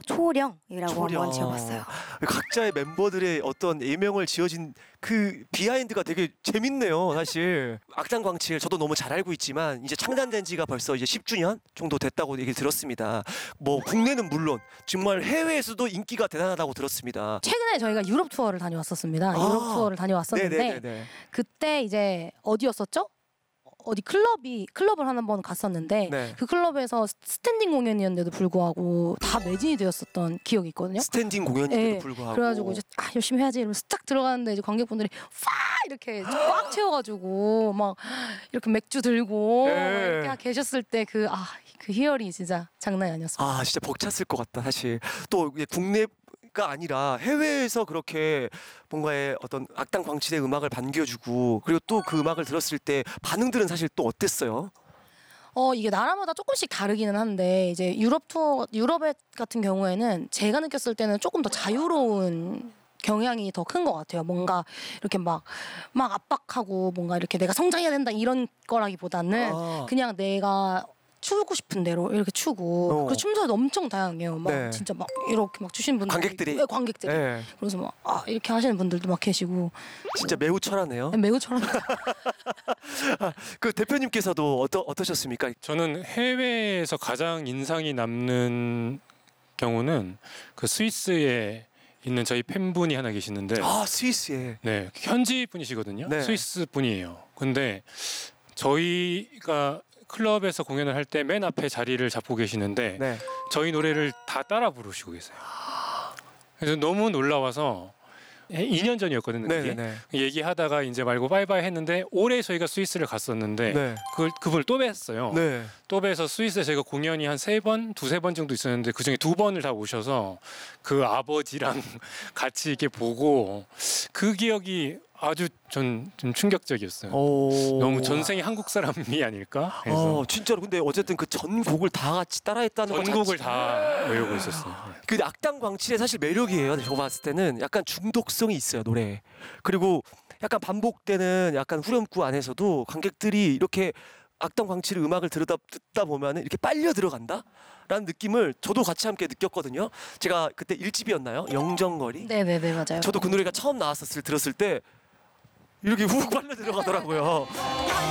초령이라고 초령. 한번 지어봤어요. 각자의 멤버들의 어떤 예명을 지어진 그 비하인드가 되게 재밌네요, 사실. 악당 광칠 저도 너무 잘 알고 있지만 이제 창단된 지가 벌써 이제 10주년 정도 됐다고 얘기 들었습니다. 뭐 국내는 물론 정말 해외에서도 인기가 대단하다고 들었습니다. 최근에 저희가 유럽 투어를 다녀왔었습니다. 유럽 투어를 다녀왔었는데 네네네네. 그때 이제 어디였었죠? 어디 클럽을 한번 갔었는데 네. 그 클럽에서 스탠딩 공연이었는데도 불구하고 다 매진이 되었었던 기억이 있거든요. 스탠딩 공연인데도 네, 불구하고. 그래가지고 이제 열심히 해야지 이러면서 딱 들어가는데 이제 관객분들이 팍 이렇게 꽉 채워가지고 막 이렇게 맥주 들고 네. 막 이렇게 계셨을 때 그 희열이 진짜 장난이 아니었어요. 진짜 벅찼을 것 같다, 사실. 또 이게 국내가 아니라 해외에서 그렇게 뭔가의 어떤 악당 광칠의 음악을 반겨주고 그리고 또 그 음악을 들었을 때 반응들은 사실 또 어땠어요? 이게 나라마다 조금씩 다르기는 한데 이제 유럽 같은 경우에는 제가 느꼈을 때는 조금 더 자유로운 경향이 더 큰 것 같아요. 뭔가 이렇게 막 압박하고 뭔가 이렇게 내가 성장해야 된다 이런 거라기보다는 그냥 내가 추고 싶은 대로 이렇게 추고 그리고 춤도 엄청 다양해요. 막 네. 진짜 막 이렇게 막 추시는 분들 관객들이? 있고, 네, 관객들이. 네. 그래서 막 이렇게 하시는 분들도 막 계시고 진짜 매우 철하네요. 매우 저런 그 대표님께서도 어떠셨습니까? 저는 해외에서 가장 인상이 남는 경우는 그 스위스에 있는 저희 팬분이 하나 계시는데 스위스에. 네, 현지 분이시거든요. 네. 스위스 분이에요. 근데 저희가 클럽에서 공연을 할 때 맨 앞에 자리를 잡고 계시는데 네. 저희 노래를 다 따라 부르시고 계세요. 그래서 너무 놀라워서 2년 전이었거든요. 그게. 네네네. 얘기하다가 이제 말고 바이바이 했는데 올해 저희가 스위스를 갔었는데 네. 그분을 또 뵀어요. 네. 또 뵈서 스위스에 저희가 공연이 한 3번, 2-3번 정도 있었는데 그중에 2번을 다 오셔서 그 아버지랑 같이 이렇게 보고 그 기억이 아주 전 좀 충격적이었어요. 너무 전생이 한국 사람이 아닐까? 그래서 진짜로. 근데 어쨌든 그 전곡을 다 같이 따라했다는 것 전곡을 자체. 다 외우고 있었어요. 그 악당 광칠의 사실 매력이에요. 제가 봤을 때는 약간 중독성이 있어요, 노래에. 그리고 약간 반복되는 약간 후렴구 안에서도 관객들이 이렇게 악당 광칠의 음악을 듣다 보면은 이렇게 빨려 들어간다라는 느낌을 저도 같이 함께 느꼈거든요. 제가 그때 1집이었나요? 영정거리? 네네네 맞아요. 저도 그 노래가 처음 나왔었을 들었을 때 이렇게 훅 빨려 들어가더라고요.